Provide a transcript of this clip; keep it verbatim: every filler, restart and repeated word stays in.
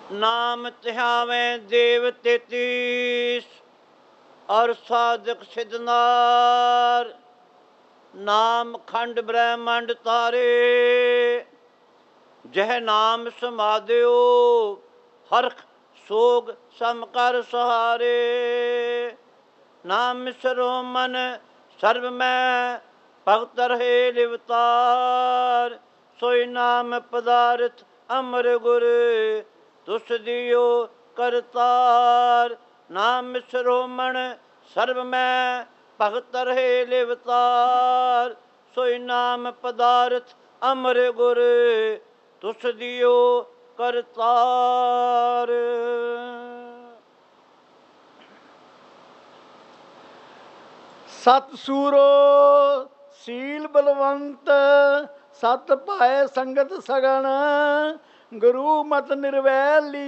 नाम तिहावें देव तेतीस और साधक सिद्धनार। नाम खंड ब्रह्मांड तारे, जह नाम समाधियो हरख सोग सम कर सहारे। नाम मिसरो मन सर्व में भगत रहे लिवतार। सोई नाम पदार्थ अमर गुर तुस दियो करतार। नाम मिसरो मन सर्व में भगत रहे लिवतार। सोई नाम पदार्थ अमर गुर तुस दियो करतार। सत सूरो सील बलवंत, सत पाए संगत सगन, गुरु मत निर्वैली।